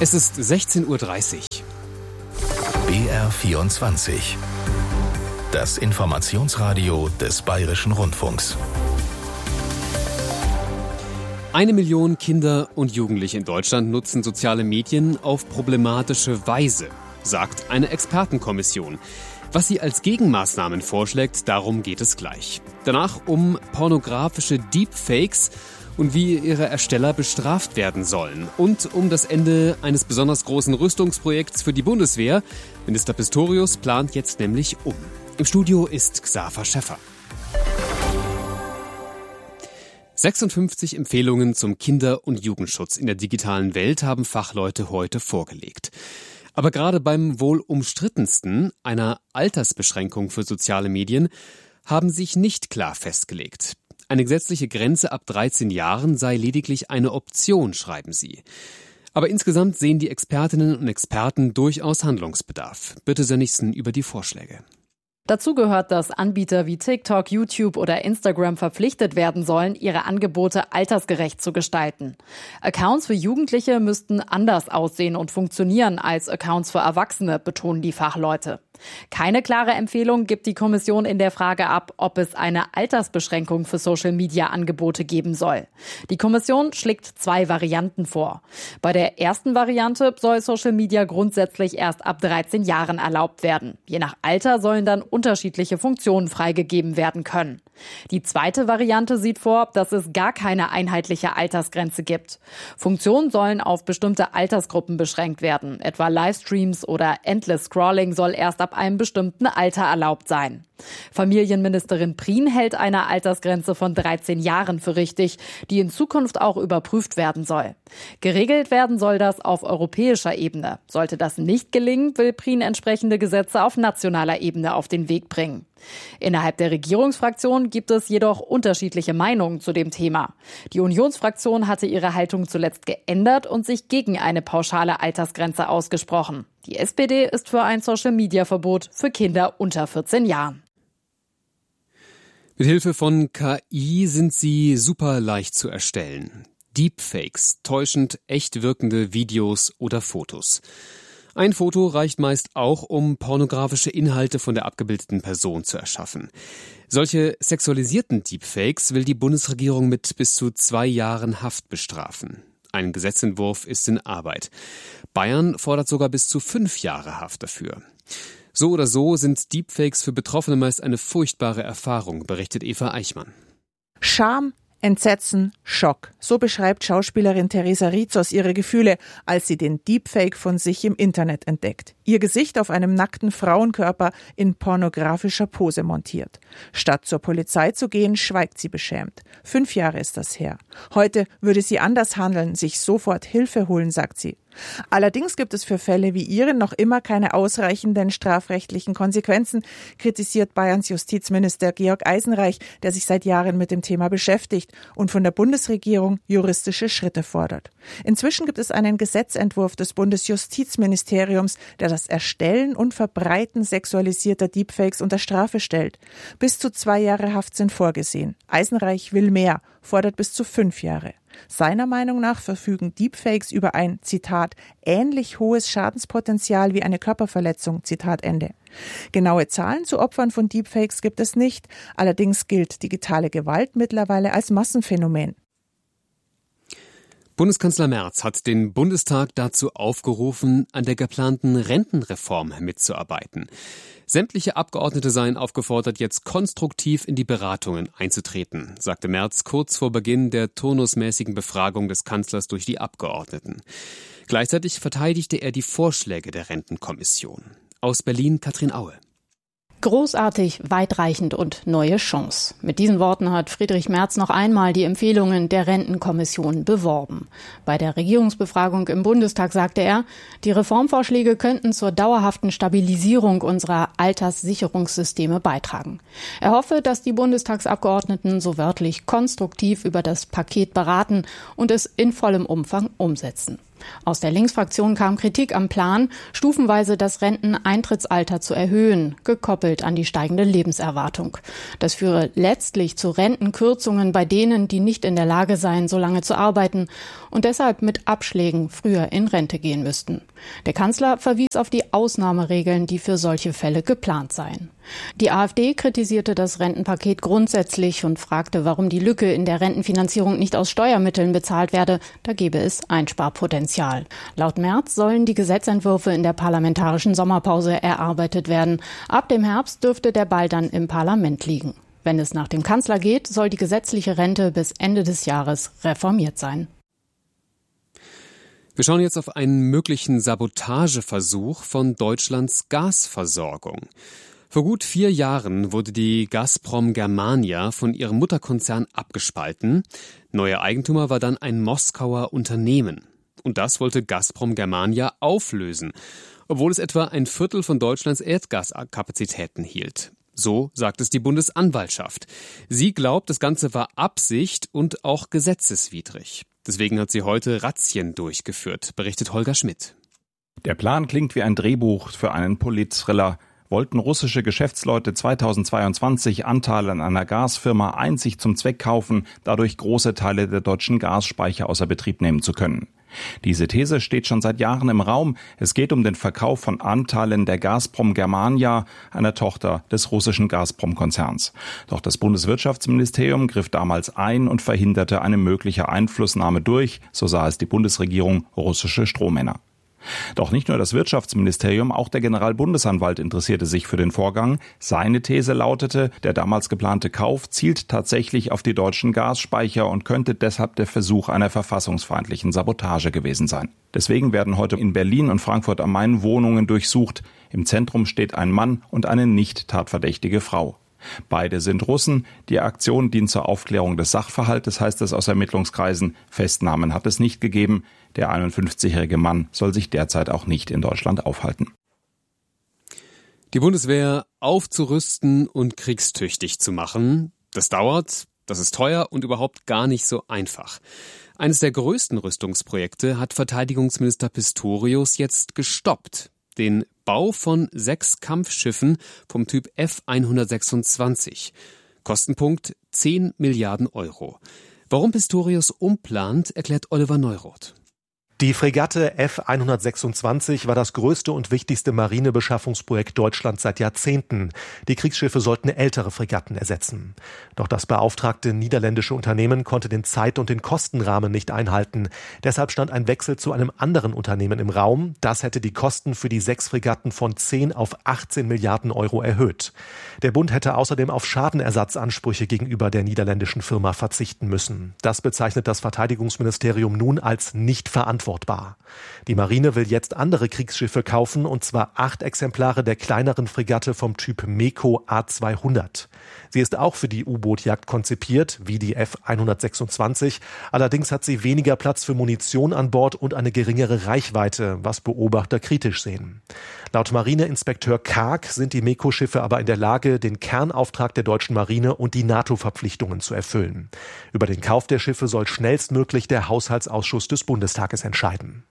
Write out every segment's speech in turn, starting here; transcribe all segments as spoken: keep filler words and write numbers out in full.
Es ist sechzehn Uhr dreißig. B R vierundzwanzig. Das Informationsradio des Bayerischen Rundfunks. Eine Million Kinder und Jugendliche in Deutschland nutzen soziale Medien auf problematische Weise, sagt eine Expertenkommission. Was sie als Gegenmaßnahmen vorschlägt, darum geht es gleich. Danach um pornografische Deepfakes und wie ihre Ersteller bestraft werden sollen. Und um das Ende eines besonders großen Rüstungsprojekts für die Bundeswehr. Minister Pistorius plant jetzt nämlich um. Im Studio ist Xaver Schäffer. sechsundfünfzig Empfehlungen zum Kinder- und Jugendschutz in der digitalen Welt haben Fachleute heute vorgelegt. Aber gerade beim wohl umstrittensten, einer Altersbeschränkung für soziale Medien, haben sich nicht klar festgelegt. Eine gesetzliche Grenze ab dreizehn Jahren sei lediglich eine Option, schreiben sie. Aber insgesamt sehen die Expertinnen und Experten durchaus Handlungsbedarf. Birte Sönnigsen über die Vorschläge. Dazu gehört, dass Anbieter wie TikTok, YouTube oder Instagram verpflichtet werden sollen, ihre Angebote altersgerecht zu gestalten. Accounts für Jugendliche müssten anders aussehen und funktionieren als Accounts für Erwachsene, betonen die Fachleute. Keine klare Empfehlung gibt die Kommission in der Frage ab, ob es eine Altersbeschränkung für Social-Media-Angebote geben soll. Die Kommission schlägt zwei Varianten vor. Bei der ersten Variante soll Social Media grundsätzlich erst ab dreizehn Jahren erlaubt werden. Je nach Alter sollen dann unterschiedliche Funktionen freigegeben werden können. Die zweite Variante sieht vor, dass es gar keine einheitliche Altersgrenze gibt. Funktionen sollen auf bestimmte Altersgruppen beschränkt werden. Etwa Livestreams oder Endless Scrolling soll erst ab einem bestimmten Alter erlaubt sein. Familienministerin Prien hält eine Altersgrenze von dreizehn Jahren für richtig, die in Zukunft auch überprüft werden soll. Geregelt werden soll das auf europäischer Ebene. Sollte das nicht gelingen, will Prien entsprechende Gesetze auf nationaler Ebene auf den Weg bringen. Innerhalb der Regierungsfraktion gibt es jedoch unterschiedliche Meinungen zu dem Thema. Die Unionsfraktion hatte ihre Haltung zuletzt geändert und sich gegen eine pauschale Altersgrenze ausgesprochen. Die S P D ist für ein Social-Media-Verbot für Kinder unter vierzehn Jahren. Mit Hilfe von K I sind sie super leicht zu erstellen. Deepfakes, täuschend echt wirkende Videos oder Fotos. Ein Foto reicht meist auch, um pornografische Inhalte von der abgebildeten Person zu erschaffen. Solche sexualisierten Deepfakes will die Bundesregierung mit bis zu zwei Jahren Haft bestrafen. Ein Gesetzentwurf ist in Arbeit. Bayern fordert sogar bis zu fünf Jahre Haft dafür. So oder so sind Deepfakes für Betroffene meist eine furchtbare Erfahrung, berichtet Eva Eichmann. Scham, Entsetzen, Schock. So beschreibt Schauspielerin Theresa Rizos ihre Gefühle, als sie den Deepfake von sich im Internet entdeckt. Ihr Gesicht auf einem nackten Frauenkörper in pornografischer Pose montiert. Statt zur Polizei zu gehen, schweigt sie beschämt. Fünf Jahre ist das her. Heute würde sie anders handeln, sich sofort Hilfe holen, sagt sie. Allerdings gibt es für Fälle wie ihren noch immer keine ausreichenden strafrechtlichen Konsequenzen, kritisiert Bayerns Justizminister Georg Eisenreich, der sich seit Jahren mit dem Thema beschäftigt und von der Bundesregierung juristische Schritte fordert. Inzwischen gibt es einen Gesetzentwurf des Bundesjustizministeriums, der das Erstellen und Verbreiten sexualisierter Deepfakes unter Strafe stellt. Bis zu zwei Jahre Haft sind vorgesehen. Eisenreich will mehr, fordert bis zu fünf Jahre. Seiner Meinung nach verfügen Deepfakes über ein, Zitat, ähnlich hohes Schadenspotenzial wie eine Körperverletzung, Zitat Ende. Genaue Zahlen zu Opfern von Deepfakes gibt es nicht. Allerdings gilt digitale Gewalt mittlerweile als Massenphänomen. Bundeskanzler Merz hat den Bundestag dazu aufgerufen, an der geplanten Rentenreform mitzuarbeiten. Sämtliche Abgeordnete seien aufgefordert, jetzt konstruktiv in die Beratungen einzutreten, sagte Merz kurz vor Beginn der turnusmäßigen Befragung des Kanzlers durch die Abgeordneten. Gleichzeitig verteidigte er die Vorschläge der Rentenkommission. Aus Berlin Katrin Aue. Großartig, weitreichend und neue Chance. Mit diesen Worten hat Friedrich Merz noch einmal die Empfehlungen der Rentenkommission beworben. Bei der Regierungsbefragung im Bundestag sagte er, die Reformvorschläge könnten zur dauerhaften Stabilisierung unserer Alterssicherungssysteme beitragen. Er hoffe, dass die Bundestagsabgeordneten so wörtlich konstruktiv über das Paket beraten und es in vollem Umfang umsetzen. Aus der Linksfraktion kam Kritik am Plan, stufenweise das Renteneintrittsalter zu erhöhen, gekoppelt an die steigende Lebenserwartung. Das führe letztlich zu Rentenkürzungen bei denen, die nicht in der Lage seien, so lange zu arbeiten und deshalb mit Abschlägen früher in Rente gehen müssten. Der Kanzler verwies auf die Ausnahmeregeln, die für solche Fälle geplant seien. Die AfD kritisierte das Rentenpaket grundsätzlich und fragte, warum die Lücke in der Rentenfinanzierung nicht aus Steuermitteln bezahlt werde. Da gebe es Einsparpotenzial. Laut Merz sollen die Gesetzentwürfe in der parlamentarischen Sommerpause erarbeitet werden. Ab dem Herbst dürfte der Ball dann im Parlament liegen. Wenn es nach dem Kanzler geht, soll die gesetzliche Rente bis Ende des Jahres reformiert sein. Wir schauen jetzt auf einen möglichen Sabotageversuch von Deutschlands Gasversorgung. Vor gut vier Jahren wurde die Gazprom Germania von ihrem Mutterkonzern abgespalten. Neuer Eigentümer war dann ein Moskauer Unternehmen. Und das wollte Gazprom Germania auflösen, obwohl es etwa ein Viertel von Deutschlands Erdgaskapazitäten hielt. So sagt es die Bundesanwaltschaft. Sie glaubt, das Ganze war Absicht und auch gesetzeswidrig. Deswegen hat sie heute Razzien durchgeführt, berichtet Holger Schmidt. Der Plan klingt wie ein Drehbuch für einen Polit-Thriller. Wollten russische Geschäftsleute zweitausendzweiundzwanzig Anteile an einer Gasfirma einzig zum Zweck kaufen, dadurch große Teile der deutschen Gasspeicher außer Betrieb nehmen zu können. Diese These steht schon seit Jahren im Raum. Es geht um den Verkauf von Anteilen der Gazprom Germania, einer Tochter des russischen Gazprom-Konzerns. Doch das Bundeswirtschaftsministerium griff damals ein und verhinderte eine mögliche Einflussnahme durch, so sah es die Bundesregierung, russische Strohmänner. Doch nicht nur das Wirtschaftsministerium, auch der Generalbundesanwalt interessierte sich für den Vorgang. Seine These lautete, der damals geplante Kauf zielt tatsächlich auf die deutschen Gasspeicher und könnte deshalb der Versuch einer verfassungsfeindlichen Sabotage gewesen sein. Deswegen werden heute in Berlin und Frankfurt am Main Wohnungen durchsucht. Im Zentrum steht ein Mann und eine nicht tatverdächtige Frau. Beide sind Russen. Die Aktion dient zur Aufklärung des Sachverhaltes, heißt es aus Ermittlungskreisen. Festnahmen hat es nicht gegeben. Der einundfünfzigjährige Mann soll sich derzeit auch nicht in Deutschland aufhalten. Die Bundeswehr aufzurüsten und kriegstüchtig zu machen, das dauert, das ist teuer und überhaupt gar nicht so einfach. Eines der größten Rüstungsprojekte hat Verteidigungsminister Pistorius jetzt gestoppt. Den Bau von sechs Kampfschiffen vom Typ F hundertsechsundzwanzig. Kostenpunkt zehn Milliarden Euro. Warum Pistorius umplant, erklärt Oliver Neuroth. Die Fregatte F hundertsechsundzwanzig war das größte und wichtigste Marinebeschaffungsprojekt Deutschlands seit Jahrzehnten. Die Kriegsschiffe sollten ältere Fregatten ersetzen. Doch das beauftragte niederländische Unternehmen konnte den Zeit- und den Kostenrahmen nicht einhalten. Deshalb stand ein Wechsel zu einem anderen Unternehmen im Raum. Das hätte die Kosten für die sechs Fregatten von zehn auf achtzehn Milliarden Euro erhöht. Der Bund hätte außerdem auf Schadenersatzansprüche gegenüber der niederländischen Firma verzichten müssen. Das bezeichnet das Verteidigungsministerium nun als nicht verantwortbar. Die Marine will jetzt andere Kriegsschiffe kaufen, und zwar acht Exemplare der kleineren Fregatte vom Typ MEKO A zweihundert. Sie ist auch für die U-Boot-Jagd konzipiert, wie die F hundertsechsundzwanzig. Allerdings hat sie weniger Platz für Munition an Bord und eine geringere Reichweite, was Beobachter kritisch sehen. Laut Marineinspekteur Karg sind die MEKO-Schiffe aber in der Lage, den Kernauftrag der deutschen Marine und die NATO-Verpflichtungen zu erfüllen. Über den Kauf der Schiffe soll schnellstmöglich der Haushaltsausschuss des Bundestages entscheiden.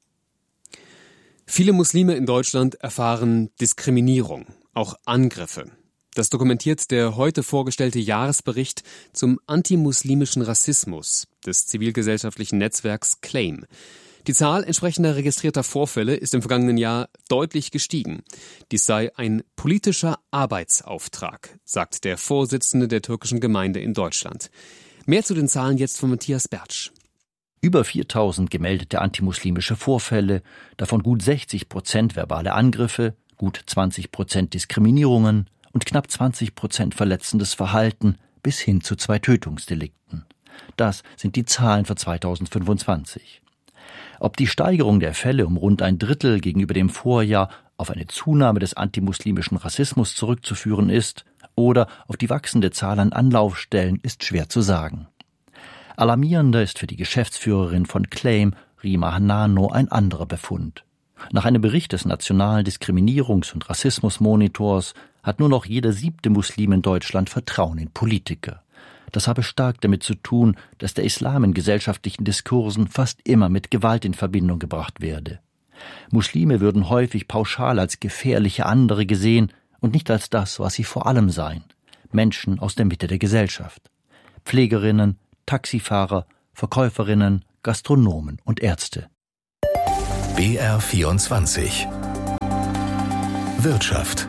Viele Muslime in Deutschland erfahren Diskriminierung, auch Angriffe. Das dokumentiert der heute vorgestellte Jahresbericht zum antimuslimischen Rassismus des zivilgesellschaftlichen Netzwerks Claim. Die Zahl entsprechender registrierter Vorfälle ist im vergangenen Jahr deutlich gestiegen. Dies sei ein politischer Arbeitsauftrag, sagt der Vorsitzende der türkischen Gemeinde in Deutschland. Mehr zu den Zahlen jetzt von Matthias Bertsch. Über viertausend gemeldete antimuslimische Vorfälle, davon gut sechzig Prozent verbale Angriffe, gut zwanzig Prozent Diskriminierungen und knapp zwanzig Prozent verletzendes Verhalten bis hin zu zwei Tötungsdelikten. Das sind die Zahlen für zweitausendfünfundzwanzig. Ob die Steigerung der Fälle um rund ein Drittel gegenüber dem Vorjahr auf eine Zunahme des antimuslimischen Rassismus zurückzuführen ist oder auf die wachsende Zahl an Anlaufstellen, ist schwer zu sagen. Alarmierender ist für die Geschäftsführerin von Claim, Rima Hanano, ein anderer Befund. Nach einem Bericht des Nationalen Diskriminierungs- und Rassismusmonitors hat nur noch jeder siebte Muslim in Deutschland Vertrauen in Politiker. Das habe stark damit zu tun, dass der Islam in gesellschaftlichen Diskursen fast immer mit Gewalt in Verbindung gebracht werde. Muslime würden häufig pauschal als gefährliche andere gesehen und nicht als das, was sie vor allem seien: Menschen aus der Mitte der Gesellschaft. Pflegerinnen, Taxifahrer, Verkäuferinnen, Gastronomen und Ärzte. B R vierundzwanzig Wirtschaft.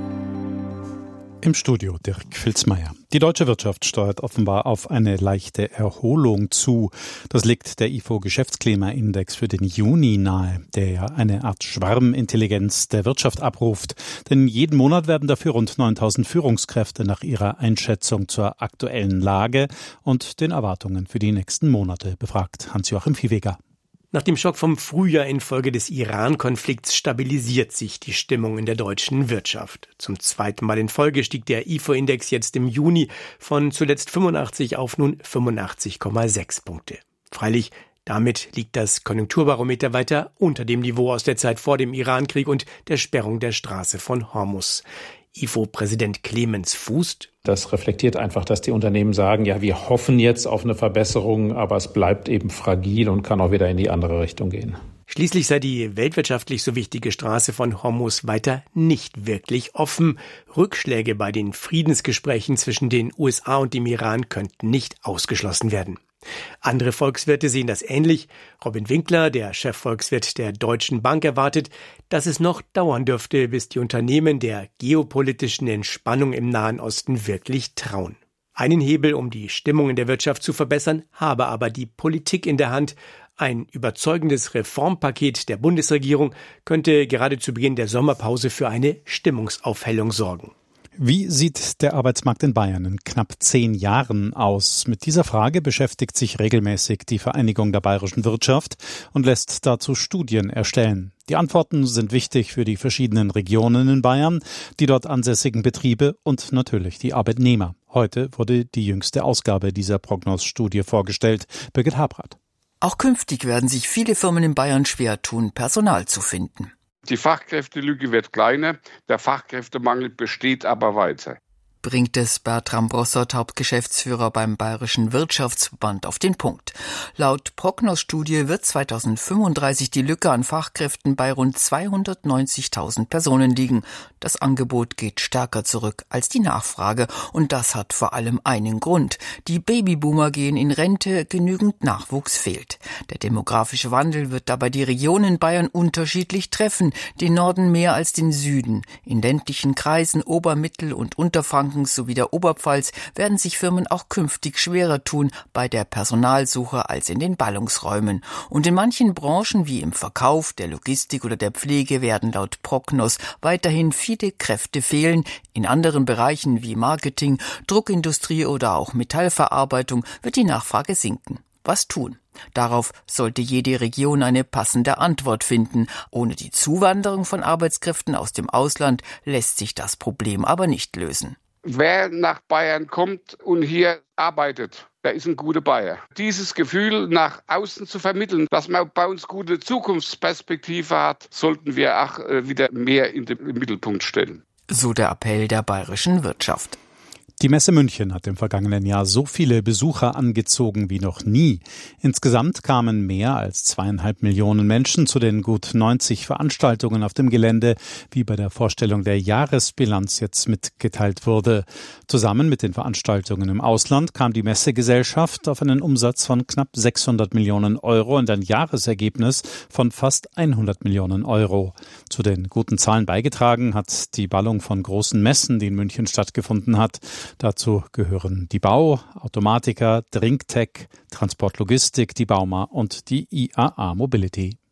Im Studio Dirk Filzmeier. Die deutsche Wirtschaft steuert offenbar auf eine leichte Erholung zu. Das legt der I F O-Geschäftsklimaindex für den Juni nahe, der ja eine Art Schwarmintelligenz der Wirtschaft abruft. Denn jeden Monat werden dafür rund neuntausend Führungskräfte nach ihrer Einschätzung zur aktuellen Lage und den Erwartungen für die nächsten Monate befragt. Hans-Joachim Viehweger. Nach dem Schock vom Frühjahr infolge des Iran-Konflikts stabilisiert sich die Stimmung in der deutschen Wirtschaft. Zum zweiten Mal in Folge stieg der I F O-Index jetzt im Juni von zuletzt fünfundachtzig auf nun fünfundachtzig Komma sechs Punkte. Freilich, damit liegt das Konjunkturbarometer weiter unter dem Niveau aus der Zeit vor dem Iran-Krieg und der Sperrung der Straße von Hormuz. I F O-Präsident Clemens Fußt: Das reflektiert einfach, dass die Unternehmen sagen, ja, wir hoffen jetzt auf eine Verbesserung, aber es bleibt eben fragil und kann auch wieder in die andere Richtung gehen. Schließlich sei die weltwirtschaftlich so wichtige Straße von Hormuz weiter nicht wirklich offen. Rückschläge bei den Friedensgesprächen zwischen den U S A und dem Iran könnten nicht ausgeschlossen werden. Andere Volkswirte sehen das ähnlich. Robin Winkler, der Chefvolkswirt der Deutschen Bank, erwartet, dass es noch dauern dürfte, bis die Unternehmen der geopolitischen Entspannung im Nahen Osten wirklich trauen. Einen Hebel, um die Stimmung in der Wirtschaft zu verbessern, habe aber die Politik in der Hand. Ein überzeugendes Reformpaket der Bundesregierung könnte gerade zu Beginn der Sommerpause für eine Stimmungsaufhellung sorgen. Wie sieht der Arbeitsmarkt in Bayern in knapp zehn Jahren aus? Mit dieser Frage beschäftigt sich regelmäßig die Vereinigung der bayerischen Wirtschaft und lässt dazu Studien erstellen. Die Antworten sind wichtig für die verschiedenen Regionen in Bayern, die dort ansässigen Betriebe und natürlich die Arbeitnehmer. Heute wurde die jüngste Ausgabe dieser Prognosstudie vorgestellt. Birgit Habrath. Auch künftig werden sich viele Firmen in Bayern schwer tun, Personal zu finden. Die Fachkräftelücke wird kleiner, der Fachkräftemangel besteht aber weiter. Bringt es Bertram Brossard, Hauptgeschäftsführer beim Bayerischen Wirtschaftsverband, auf den Punkt. Laut Prognosstudie wird zweitausendfünfunddreißig die Lücke an Fachkräften bei rund zweihundertneunzigtausend Personen liegen. Das Angebot geht stärker zurück als die Nachfrage und das hat vor allem einen Grund. Die Babyboomer gehen in Rente, genügend Nachwuchs fehlt. Der demografische Wandel wird dabei die Regionen in Bayern unterschiedlich treffen, den Norden mehr als den Süden. In ländlichen Kreisen Ober-, Mittel- und Unterfranken sowie der Oberpfalz werden sich Firmen auch künftig schwerer tun bei der Personalsuche als in den Ballungsräumen. Und in manchen Branchen wie im Verkauf, der Logistik oder der Pflege werden laut Prognos weiterhin viele Kräfte fehlen. In anderen Bereichen wie Marketing, Druckindustrie oder auch Metallverarbeitung wird die Nachfrage sinken. Was tun? Darauf sollte jede Region eine passende Antwort finden. Ohne die Zuwanderung von Arbeitskräften aus dem Ausland lässt sich das Problem aber nicht lösen. Wer nach Bayern kommt und hier arbeitet, der ist ein guter Bayer. Dieses Gefühl nach außen zu vermitteln, dass man bei uns gute Zukunftsperspektive hat, sollten wir auch wieder mehr in den Mittelpunkt stellen. So der Appell der bayerischen Wirtschaft. Die Messe München hat im vergangenen Jahr so viele Besucher angezogen wie noch nie. Insgesamt kamen mehr als zweieinhalb Millionen Menschen zu den gut neunzig Veranstaltungen auf dem Gelände, wie bei der Vorstellung der Jahresbilanz jetzt mitgeteilt wurde. Zusammen mit den Veranstaltungen im Ausland kam die Messegesellschaft auf einen Umsatz von knapp sechshundert Millionen Euro und ein Jahresergebnis von fast hundert Millionen Euro. Zu den guten Zahlen beigetragen hat die Ballung von großen Messen, die in München stattgefunden hat. Dazu gehören die Bau, Automatiker, Drinktech, Transportlogistik, die Bauma und die I A A Mobility.